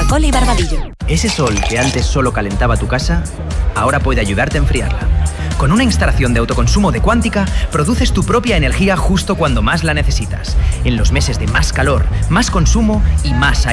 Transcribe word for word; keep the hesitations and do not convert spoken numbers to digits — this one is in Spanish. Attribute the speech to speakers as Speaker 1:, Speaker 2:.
Speaker 1: Coca-Cola y Barbadillo.
Speaker 2: Ese sol que antes solo calentaba tu casa, ahora puede ayudarte a enfriarla. Con una instalación de autoconsumo de Quántica, produces tu propia energía justo cuando más la necesitas. En los meses de más calor, más consumo y más aire.